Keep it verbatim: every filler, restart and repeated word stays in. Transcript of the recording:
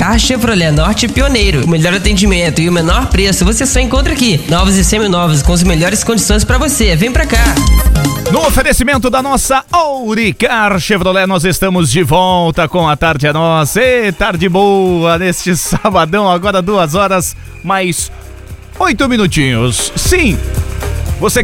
Auricar Chevrolet Norte Pioneiro. O melhor atendimento e o menor preço você só encontra aqui. Novos e seminovos com as melhores condições pra você. Vem pra cá. No oferecimento da nossa Auricar Chevrolet, nós estamos de volta com a Tarde é Nossa. E tarde boa neste sabadão, agora duas horas mais oito minutinhos. Sim, você